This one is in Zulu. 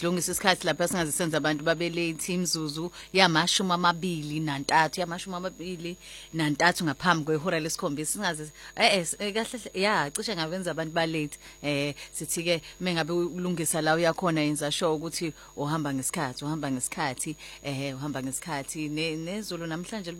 silungisa isikhathi lapha singaze senze abantu babe late imizuzu yamashumi amabili nantathu ngaphambi kwehora lesikhombisa singaze kahle cishe ngabenza abantu ba late sithi ke mengabe ulungisa la uyakhona yenza sure ukuthi uhamba ngesikhathi nezulu namhlanje